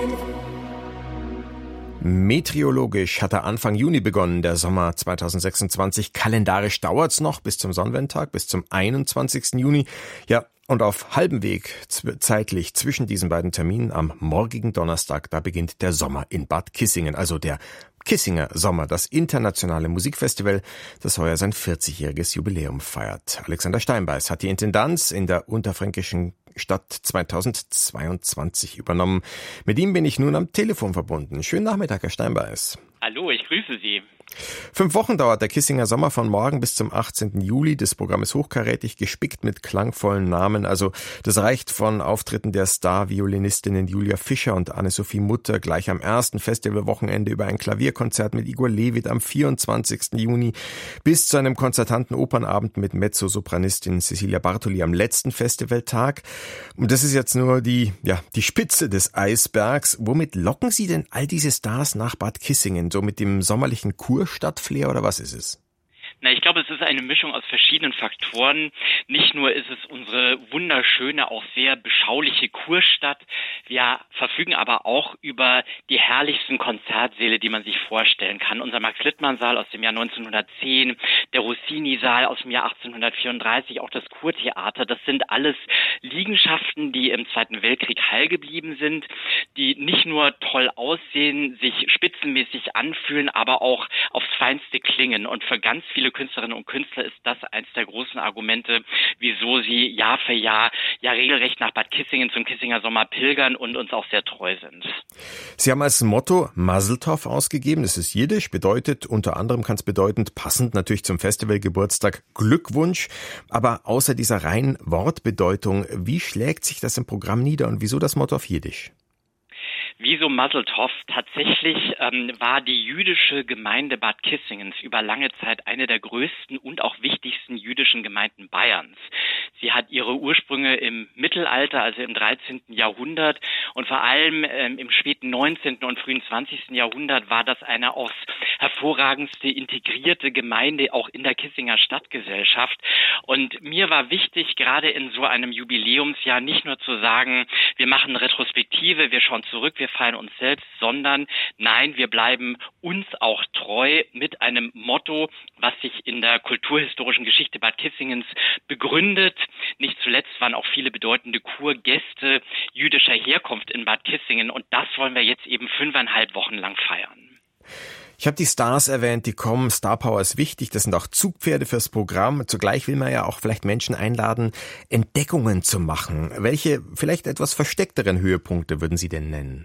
Meteorologisch hat er Anfang Juni begonnen, der Sommer 2026. Kalendarisch dauert's noch bis zum Sonnenwendtag, bis zum 21. Juni. Ja, und auf halbem Weg zeitlich zwischen diesen beiden Terminen am morgigen Donnerstag, da beginnt der Sommer in Bad Kissingen, also der Kissinger Sommer, das internationale Musikfestival, das heuer sein 40-jähriges Jubiläum feiert. Alexander Steinbeiß hat die Intendanz in der unterfränkischen Stadt 2022 übernommen. Mit ihm bin ich nun am Telefon verbunden. Schönen Nachmittag, Herr Steinbeiß. Hallo, ich grüße Sie. 5 Wochen dauert der Kissinger Sommer von morgen bis zum 18. Juli. Das Programm ist hochkarätig, gespickt mit klangvollen Namen. Also das reicht von Auftritten der Star-Violinistinnen Julia Fischer und Anne-Sophie Mutter gleich am ersten Festivalwochenende über ein Klavierkonzert mit Igor Levit am 24. Juni bis zu einem konzertanten Opernabend mit Mezzosopranistin Cecilia Bartoli am letzten Festivaltag. Und das ist jetzt nur die Spitze des Eisbergs. Womit locken Sie denn all diese Stars nach Bad Kissingen? So mit dem sommerlichen Kurstadtflair oder was ist es? Na, ich glaube, es ist eine Mischung aus verschiedenen Faktoren. Nicht nur ist es unsere wunderschöne, auch sehr beschauliche Kurstadt. Wir verfügen aber auch über die herrlichsten Konzertsäle, die man sich vorstellen kann. Unser Max-Littmann-Saal aus dem Jahr 1910, der Rossini-Saal aus dem Jahr 1834, auch das Kurtheater. Das sind alles Liegenschaften, die im Zweiten Weltkrieg heil geblieben sind, die nicht nur toll aussehen, sich spitzenmäßig anfühlen, aber auch aufs Feinste klingen. Und für ganz viele Künstlerinnen und Künstler ist das eins der großen Argumente, wieso sie Jahr für Jahr regelrecht nach Bad Kissingen zum Kissinger Sommer pilgern und uns auch sehr treu sind. Sie haben als Motto Mazel Tov ausgegeben. Das ist Jiddisch, bedeutet, unter anderem kann es bedeuten, passend natürlich zum Festivalgeburtstag, Glückwunsch. Aber außer dieser reinen Wortbedeutung, wie schlägt sich das im Programm nieder und wieso das Motto auf Jiddisch? Wieso Mazel Tov? Tatsächlich war die jüdische Gemeinde Bad Kissingens über lange Zeit eine der größten und auch wichtigsten jüdischen Gemeinden Bayerns. Sie hat ihre Ursprünge im Mittelalter, also im 13. Jahrhundert und vor allem im späten 19. und frühen 20. Jahrhundert war das eine aufs hervorragendste integrierte Gemeinde auch in der Kissinger Stadtgesellschaft. Und mir war wichtig, gerade in so einem Jubiläumsjahr nicht nur zu sagen, wir machen Retrospektive, wir schauen zurück, wir feiern uns selbst, sondern nein, wir bleiben uns auch treu mit einem Motto, was sich in der kulturhistorischen Geschichte Bad Kissingens begründet. Nicht zuletzt waren auch viele bedeutende Kurgäste jüdischer Herkunft in Bad Kissingen und das wollen wir jetzt eben 5,5 Wochen lang feiern. Ich habe die Stars erwähnt, die kommen. Star Power ist wichtig, das sind auch Zugpferde fürs Programm. Zugleich will man ja auch vielleicht Menschen einladen, Entdeckungen zu machen. Welche vielleicht etwas versteckteren Höhepunkte würden Sie denn nennen?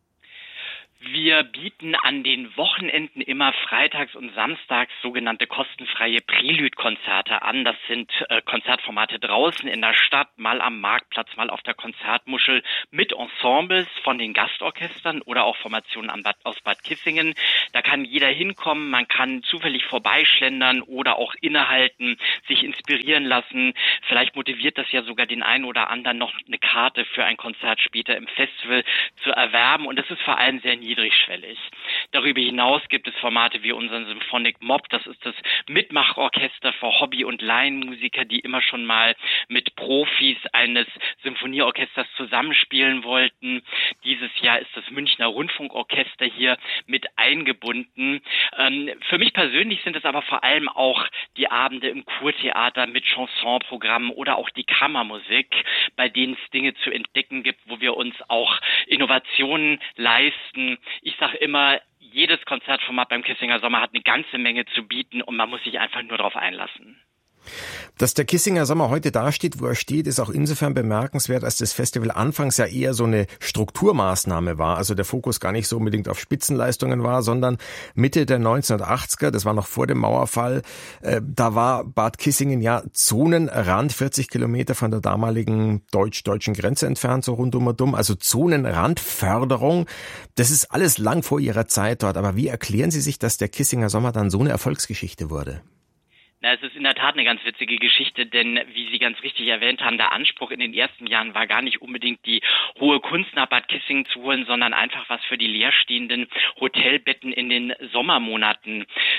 Wir bieten an den Wochenenden immer freitags und samstags sogenannte kostenfreie Prelude-Konzerte an. Das sind Konzertformate draußen in der Stadt, mal am Marktplatz, mal auf der Konzertmuschel mit Ensembles von den Gastorchestern oder auch Formationen aus Bad Kissingen. Da kann jeder hinkommen, man kann zufällig vorbeischlendern oder auch innehalten, sich inspirieren lassen. Vielleicht motiviert das ja sogar den einen oder anderen noch eine Karte für ein Konzert später im Festival zu erwerben. Und das ist vor allem sehr niedrigschwellig. Darüber hinaus gibt es Formate wie unseren Symphonic Mob. Das ist das Mitmachorchester für Hobby- und Laienmusiker, die immer schon mal mit Profis eines Symphonieorchesters zusammenspielen wollten. Dieses Jahr ist das Münchner Rundfunkorchester hier mit eingebunden. Für mich persönlich sind es aber vor allem auch die Abende im Kurtheater mit Chansonprogrammen oder auch die Kammermusik, bei denen es Dinge zu entdecken gibt, wo wir uns auch Innovationen leisten. Ich sage immer, jedes Konzertformat beim Kissinger Sommer hat eine ganze Menge zu bieten und man muss sich einfach nur darauf einlassen. Dass der Kissinger Sommer heute dasteht, wo er steht, ist auch insofern bemerkenswert, als das Festival anfangs ja eher so eine Strukturmaßnahme war. Also der Fokus gar nicht so unbedingt auf Spitzenleistungen war, sondern Mitte der 1980er, das war noch vor dem Mauerfall, da war Bad Kissingen ja Zonenrand, 40 Kilometer von der damaligen deutsch-deutschen Grenze entfernt, so rundum und dumm. Also Zonenrandförderung, das ist alles lang vor ihrer Zeit dort. Aber wie erklären Sie sich, dass der Kissinger Sommer dann so eine Erfolgsgeschichte wurde? Na, es ist in der Tat eine ganz witzige Geschichte, denn wie Sie ganz richtig erwähnt haben, der Anspruch in den ersten Jahren war gar nicht unbedingt die hohe Kunst nach Bad Kissingen zu holen, sondern einfach was für die leerstehenden Hotelbetten in den Sommermonaten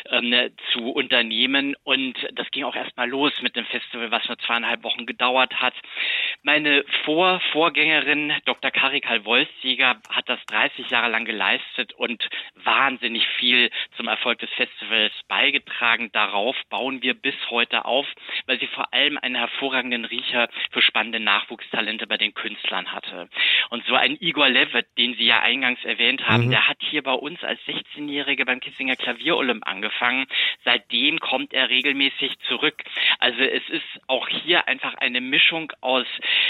zu unternehmen. Und das ging auch erstmal los mit dem Festival, was nur 2,5 Wochen gedauert hat. Meine Vorgängerin, Dr. Karikal Wolfsjäger, hat das 30 Jahre lang geleistet und wahnsinnig viel zum Erfolg des Festivals beigetragen. Darauf bauen wir bis heute auf, weil sie vor allem einen hervorragenden Riecher für spannende Nachwuchstalente bei den Künstlern hatte. Und so ein Igor Levitt, den Sie ja eingangs erwähnt haben, der hat hier bei uns als 16-Jähriger beim Kissinger Klavierolymp angefangen. Seitdem kommt er regelmäßig zurück. Also es ist auch hier einfach eine Mischung aus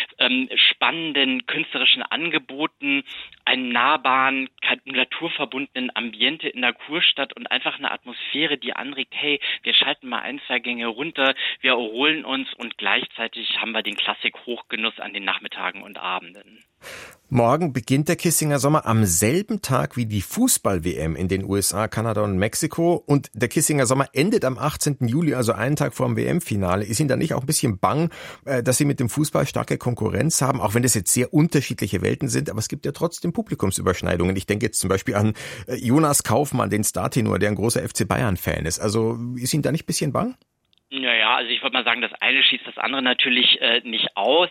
spannenden künstlerischen Angeboten, einem nahbaren, naturverbundenen Ambiente in der Kurstadt und einfach eine Atmosphäre, die anregt, hey, wir schalten mal 1-2 Gänge runter, wir erholen uns und gleichzeitig haben wir den Klassik-Hochgenuss an den Nachmittagen und Abenden. Morgen beginnt der Kissinger Sommer am selben Tag wie die Fußball-WM in den USA, Kanada und Mexiko. Und der Kissinger Sommer endet am 18. Juli, also einen Tag vor dem WM-Finale. Ist Ihnen da nicht auch ein bisschen bang, dass Sie mit dem Fußball starke Konkurrenz haben, auch wenn das jetzt sehr unterschiedliche Welten sind, aber es gibt ja trotzdem Publikumsüberschneidungen. Ich denke jetzt zum Beispiel an Jonas Kaufmann, den Startenor, der ein großer FC Bayern-Fan ist. Also ist Ihnen da nicht ein bisschen bang? Naja, also ich würde mal sagen, das eine schließt das andere natürlich nicht aus.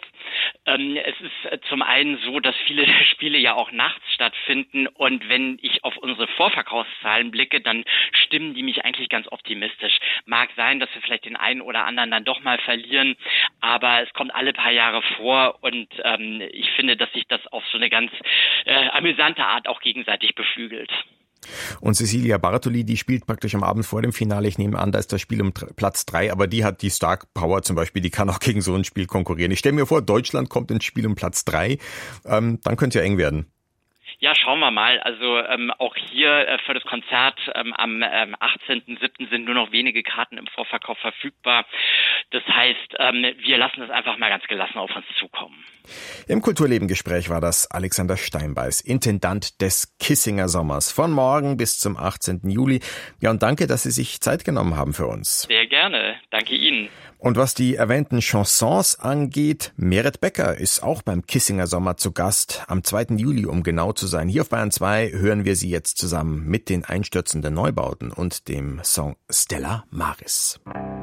Es ist zum einen so, dass viele der Spiele ja auch nachts stattfinden und wenn ich auf unsere Vorverkaufszahlen blicke, dann stimmen die mich eigentlich ganz optimistisch. Mag sein, dass wir vielleicht den einen oder anderen dann doch mal verlieren, aber es kommt alle paar Jahre vor und ich finde, dass sich das auf so eine ganz amüsante Art auch gegenseitig beflügelt. Und Cecilia Bartoli, die spielt praktisch am Abend vor dem Finale. Ich nehme an, da ist das Spiel um Platz 3, aber die hat die Star Power zum Beispiel, die kann auch gegen so ein Spiel konkurrieren. Ich stelle mir vor, Deutschland kommt ins Spiel um Platz 3, dann könnte es ja eng werden. Ja, schauen wir mal. Also auch hier für das Konzert am 18.07. sind nur noch wenige Karten im Vorverkauf verfügbar. Das heißt, wir lassen das einfach mal ganz gelassen auf uns zukommen. Im Kulturleben-Gespräch war das Alexander Steinbeiß, Intendant des Kissinger Sommers, von morgen bis zum 18. Juli. Ja, und danke, dass Sie sich Zeit genommen haben für uns. Sehr gerne. Danke Ihnen. Und was die erwähnten Chansons angeht, Meret Becker ist auch beim Kissinger Sommer zu Gast. Am 2. Juli, um genau zu sein. Hier auf Bayern 2 hören wir sie jetzt zusammen mit den einstürzenden Neubauten und dem Song Stella Maris.